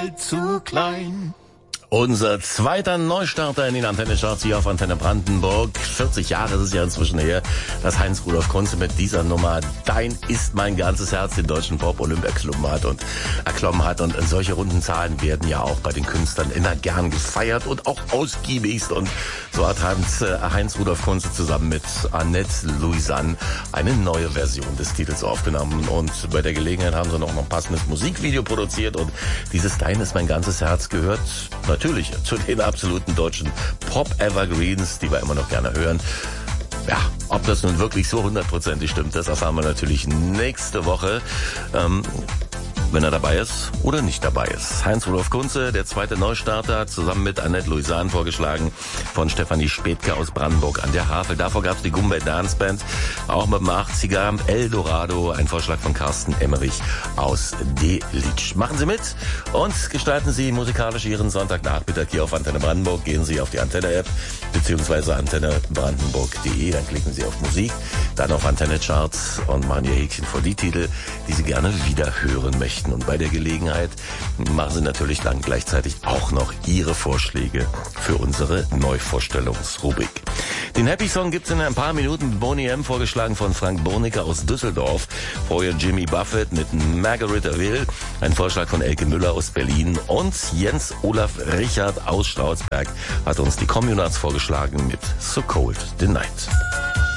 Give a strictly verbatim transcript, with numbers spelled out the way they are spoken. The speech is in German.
Welt zu klein. Unser zweiter Neustarter in den Antenne-Charts hier auf Antenne Brandenburg. vierzig Jahre ist es ja inzwischen her, dass Heinz Rudolf Kunze mit dieser Nummer Dein ist mein ganzes Herz den deutschen Pop-Olympia erklommen hat und erklommen hat. Und solche runden Zahlen werden ja auch bei den Künstlern immer gern gefeiert und auch ausgiebigst. Und so hat Heinz, Heinz Rudolf Kunze zusammen mit Annette Louisanne eine neue Version des Titels aufgenommen. Und bei der Gelegenheit haben sie noch ein passendes Musikvideo produziert. Und dieses Dein ist mein ganzes Herz gehört natürlich zu den absoluten deutschen Pop-Evergreens, die wir immer noch gerne hören. Ja, ob das nun wirklich so hundertprozentig stimmt, das erfahren wir natürlich nächste Woche. Ähm, wenn er dabei ist oder nicht dabei ist. Heinz Rudolf Kunze, der zweite Neustarter, zusammen mit Annette Louisanne vorgeschlagen von Stefanie Spätke aus Brandenburg an der Havel. Davor gab es die Gumbay Dance Band, auch mit dem achtziger, Eldorado, ein Vorschlag von Carsten Emmerich aus Delitzsch. Machen Sie mit und gestalten Sie musikalisch Ihren Sonntagnachmittag hier auf Antenne Brandenburg. Gehen Sie auf die Antenne-App beziehungsweise antenne brandenburg punkt de, dann klicken Sie auf Musik, dann auf Antenne Charts und machen Ihr Häkchen vor die Titel, die Sie gerne wieder hören möchten. Und bei der Gelegenheit machen Sie natürlich dann gleichzeitig auch noch Ihre Vorschläge für unsere Neuvorstellungsrubrik. Den Happy Song gibt's in ein paar Minuten. Boney M. vorgeschlagen von Frank Bornicker aus Düsseldorf. Vorher Jimmy Buffett mit Margarita Will. Ein Vorschlag von Elke Müller aus Berlin. Und Jens Olaf Richard aus Strausberg hat uns die Communards vorgeschlagen mit So Cold the Night.